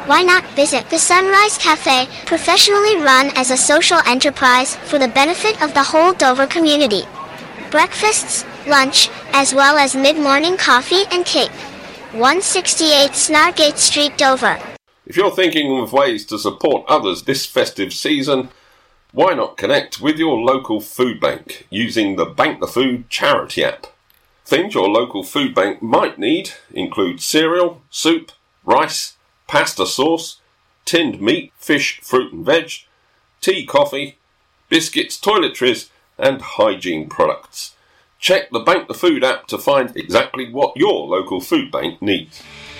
Why not visit the Sunrise Cafe, professionally run as a social enterprise for the benefit of the whole Dover community. Breakfasts, lunch, as well as mid-morning coffee and cake. 168 Snargate Street, Dover. If you're thinking of ways to support others this festive season, why not connect with your local food bank using the Bank the Food charity app? Things your local food bank might need include cereal, soup, rice, pasta sauce, tinned meat, fish, fruit and veg, tea, coffee, biscuits, toiletries and hygiene products. Check the Bank the Food app to find exactly what your local food bank needs.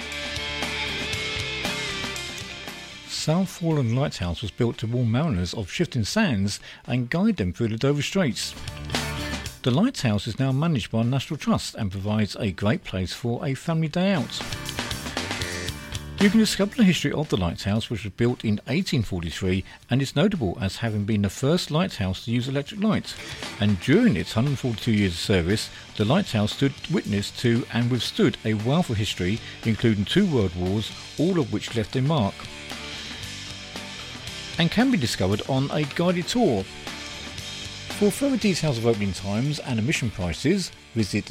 South Foreland Lighthouse was built to warn mariners of shifting sands and guide them through the Dover Straits. The lighthouse is now managed by National Trust and provides a great place for a family day out. You can discover the history of the lighthouse, which was built in 1843 and is notable as having been the first lighthouse to use electric light. And during its 142 years of service, the lighthouse stood witness to and withstood a wealth of history, including 2 world wars, all of which left a mark, and can be discovered on a guided tour. For further details of opening times and admission prices, visit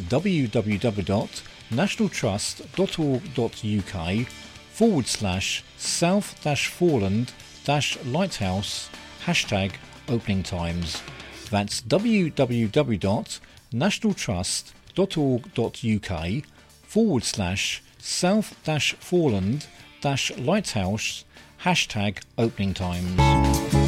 www.nationaltrust.org.uk/South-Foreland-Lighthouse #opening times. That's www.nationaltrust.org.uk/South-Foreland-Lighthouse #opening times.